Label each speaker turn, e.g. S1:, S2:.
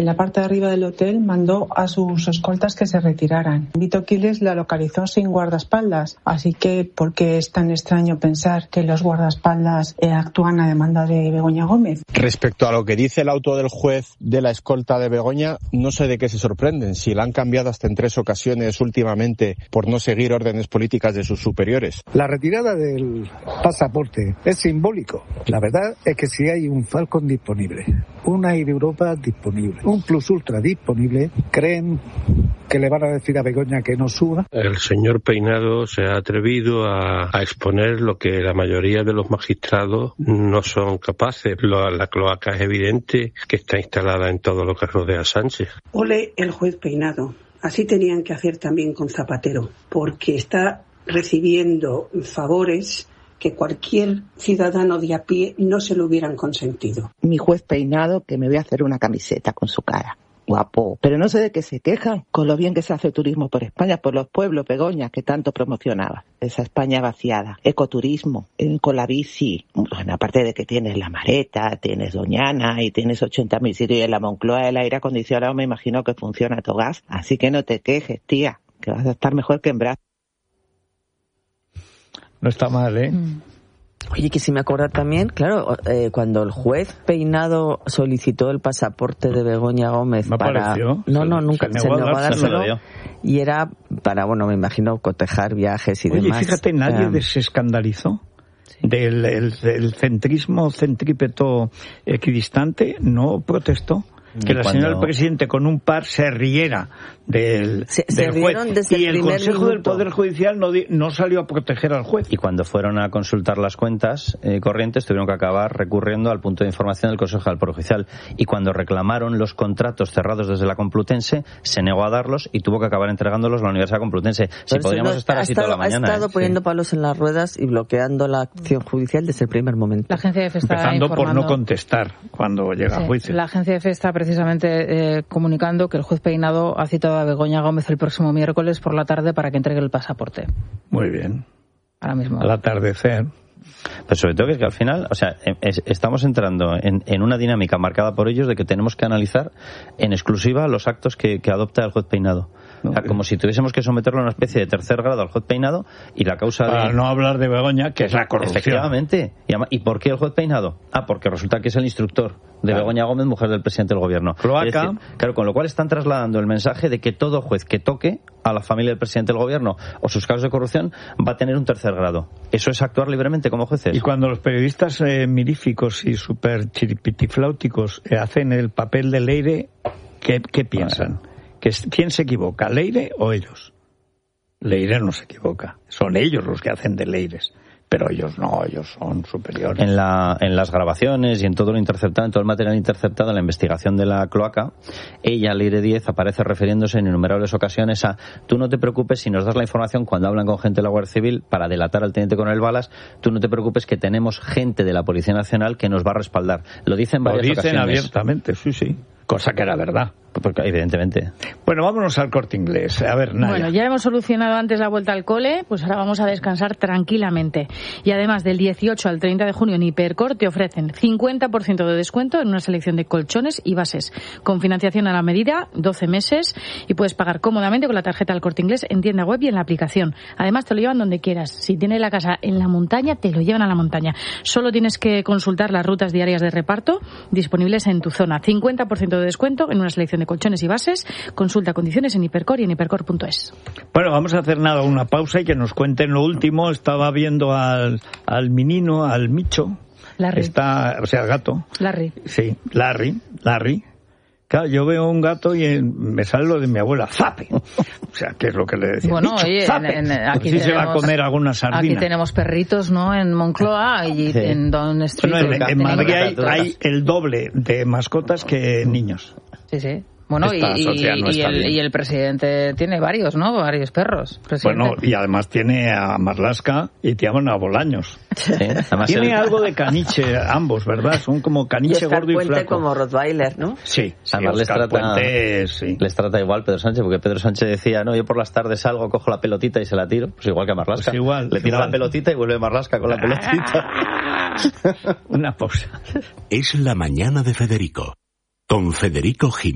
S1: en la parte de arriba del hotel mandó a sus escoltas que se retiraran. Vito Quiles la localizó sin guardaespaldas, así que ¿por qué es tan extraño pensar que los guardaespaldas actúan a demanda de Begoña Gómez?
S2: Respecto a lo que dice el auto del juez de la escolta de Begoña, no sé de qué se sorprenden, si la han cambiado hasta en 3 ocasiones últimamente por no seguir órdenes políticas de sus superiores.
S3: La retirada del pasaporte es simbólico. La verdad es que si hay un Falcon disponible, un Air Europa disponible, un Plus Ultra disponible, ¿creen que le van a decir a Begoña que no suba?
S4: El señor Peinado se ha atrevido a exponer lo que la mayoría de los magistrados no son capaces. La cloaca es evidente que está instalada en todo lo que rodea a Sánchez.
S5: Ole el juez Peinado. Así tenían que hacer también con Zapatero, porque está recibiendo favores que cualquier ciudadano de a pie no se lo hubieran consentido.
S6: Mi juez Peinado, que me voy a hacer una camiseta con su cara. Guapo. Pero no sé de qué se quejan, con lo bien que se hace turismo por España, por los pueblos, Begoña, que tanto promocionaba. Esa España vaciada. Ecoturismo, con la bici. Bueno, aparte de que tienes la Mareta, tienes Doñana y tienes 80.000 sitios, y en la Moncloa el aire acondicionado me imagino que funciona a todo gas. Así que no te quejes, tía, que vas a estar mejor que en Brasil.
S3: No está mal, ¿eh?
S7: Oye, que si me acuerdo también, claro, cuando el juez Peinado solicitó el pasaporte de Begoña Gómez nunca se negó a dárselo, y era para, bueno, me imagino, cotejar viajes y demás.
S3: Oye, fíjate, nadie se escandalizó del centrismo centrípeto equidistante, no protestó. Que la señora del presidente con un par se riera del juez, y el Consejo del Poder Judicial no salió a proteger al juez.
S8: Y cuando fueron a consultar las cuentas corrientes tuvieron que acabar recurriendo al punto de información del Consejo del Poder Judicial, y cuando reclamaron los contratos cerrados desde la Complutense se negó a darlos y tuvo que acabar entregándolos a la Universidad Complutense. Si podríamos estar así toda la mañana.
S7: Ha estado poniendo palos en las ruedas y bloqueando la acción judicial desde el primer momento.
S9: La agencia EFE está
S3: empezando
S9: informando
S3: por no contestar cuando llega a juicio.
S9: La agencia EFE está precisamente comunicando que el juez Peinado ha citado a Begoña Gómez el próximo miércoles por la tarde para que entregue el pasaporte.
S3: Muy bien.
S9: Ahora mismo.
S3: Al atardecer.
S8: Pero sobre todo que al final, o sea, estamos entrando en una dinámica marcada por ellos de que tenemos que analizar en exclusiva los actos que adopta el juez Peinado. O sea, como si tuviésemos que someterlo a una especie de tercer grado al juez Peinado, y la causa
S3: para no hablar de Begoña, que es la corrupción.
S8: Efectivamente. ¿Y por qué el juez Peinado? Porque resulta que es el instructor de Begoña Gómez, mujer del presidente del gobierno.
S3: Cloaca.
S8: Es decir, claro, con lo cual están trasladando el mensaje de que todo juez que toque a la familia del presidente del gobierno o sus casos de corrupción va a tener un tercer grado. ¿Eso es actuar libremente como jueces?
S3: Y cuando los periodistas miríficos y súper chiripitifláuticos hacen el papel de Leire, ¿qué piensan? ¿Quién se equivoca, Leire o ellos? Leire no se equivoca, son ellos los que hacen de Leires. Pero ellos no, ellos son superiores.
S8: En las grabaciones y en todo lo interceptado, en todo el material interceptado en la investigación de la cloaca, ella, Leire Díez, aparece refiriéndose en innumerables ocasiones a: tú no te preocupes si nos das la información cuando hablan con gente de la Guardia Civil para delatar al teniente coronel Balas, tú no te preocupes que tenemos gente de la Policía Nacional que nos va a respaldar. Lo dicen varias ocasiones.
S3: Lo dicen abiertamente, sí. Cosa que era verdad.
S8: Porque, evidentemente.
S3: Bueno, vámonos al Corte Inglés. A ver, Naya.
S9: Bueno, ya hemos solucionado antes la vuelta al cole, pues ahora vamos a descansar tranquilamente. Y además, del 18 al 30 de junio en Hipercor te ofrecen 50% de descuento en una selección de colchones y bases, con financiación a la medida, 12 meses, y puedes pagar cómodamente con la tarjeta del Corte Inglés en tienda web y en la aplicación. Además, te lo llevan donde quieras. Si tienes la casa en la montaña, te lo llevan a la montaña. Solo tienes que consultar las rutas diarias de reparto disponibles en tu zona. 50% de descuento en una selección de colchones y bases. Consulta condiciones en Hipercor y en hipercor.es.
S3: Bueno, vamos a hacer una pausa y que nos cuenten lo último. Estaba viendo al menino, al Micho.
S9: Larry.
S3: El gato.
S9: Larry.
S3: Sí, Larry. Claro, yo veo un gato y me sale lo de mi abuela, ¡zape! O sea, ¿qué es lo que le decía?
S9: Bueno,
S3: Micho,
S9: oye, aquí
S3: sí se va a comer alguna sardina.
S9: Aquí tenemos perritos, ¿no? En Moncloa y en Don Street.
S3: Bueno, en Madrid hay el doble de mascotas que niños.
S9: Sí. Bueno, y el presidente tiene varios, ¿no? Varios perros. Presidente.
S3: Bueno, y además tiene a Marlaska y tiene a Bolaños.
S8: Sí,
S3: tiene algo de caniche ambos, ¿verdad? Son como caniche gordo y flaco.
S7: Como Rottweiler, ¿no?
S3: Sí.
S8: Además les trata igual Pedro Sánchez, porque Pedro Sánchez decía: no, yo por las tardes salgo, cojo la pelotita y se la tiro. Pues igual que a Marlaska.
S3: Pues igual.
S8: Le tira la pelotita y vuelve Marlaska con la pelotita.
S3: Una pausa.
S10: Es la mañana de Federico, con Federico Jiménez.